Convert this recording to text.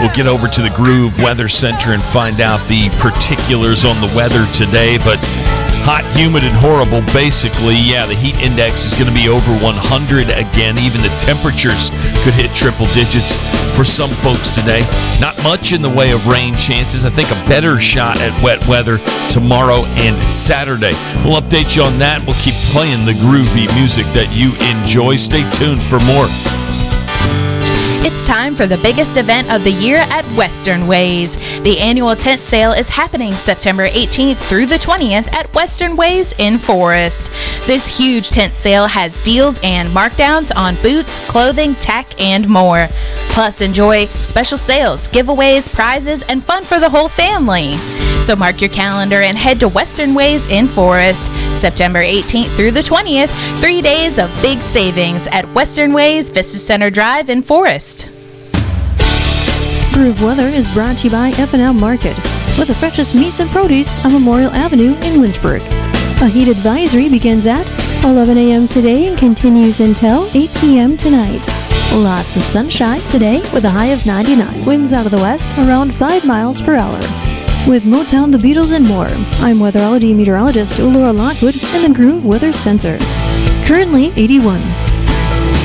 We'll get over to the Groove Weather Center and find out the particulars on the weather today, but hot, humid, and horrible, basically. Yeah, the heat index is going to be over 100 again. Even the temperatures could hit triple digits for some folks today. Not much in the way of rain chances. I think a better shot at wet weather tomorrow and Saturday. We'll update you on that. We'll keep playing the groovy music that you enjoy. Stay tuned for more. It's time for the biggest event of the year at Western Ways. The annual tent sale is happening September 18th through the 20th at Western Ways in Forest. This huge tent sale has deals and markdowns on boots, clothing, tack, and more. Plus, enjoy special sales, giveaways, prizes, and fun for the whole family. So mark your calendar and head to Western Ways in Forest, September 18th through the 20th, 3 days of big savings at Western Ways, Vista Center Drive in Forest. Groove Weather is brought to you by F&L Market, with the freshest meats and produce on Memorial Avenue in Lynchburg. A heat advisory begins at 11 a.m. today and continues until 8 p.m. tonight. Lots of sunshine today with a high of 99. Winds out of the west around 5 miles per hour. With Motown, the Beatles, and more, I'm weatherology meteorologist Laura Lockwood in the Groove Weather Center. Currently 81.